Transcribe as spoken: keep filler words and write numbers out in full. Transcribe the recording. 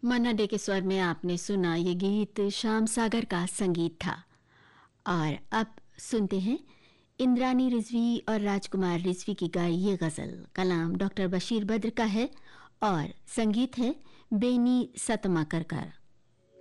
मन्ना day के स्वर में आपने सुना ये गीत श्याम सागर का संगीत था। और अब सुनते हैं इंद्रानी रिजवी और राजकुमार रिजवी की गाई ये गज़ल। कलाम डॉक्टर बशीर बद्र का है और संगीत है बेनी सतमाकर का।